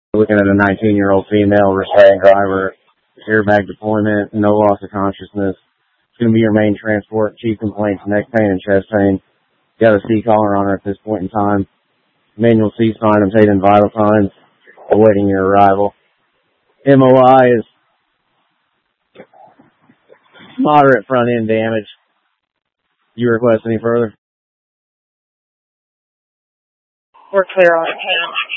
Looking at a 19-year-old female restrained driver, airbag deployment, no loss of consciousness. It's going to be your main transport. Chief complaints, neck pain and chest pain. Got a C collar on her at this point in time. Manual C sign, I'm taking vital signs, awaiting your arrival. MOI is moderate front end damage. You request any further? We're clear on it.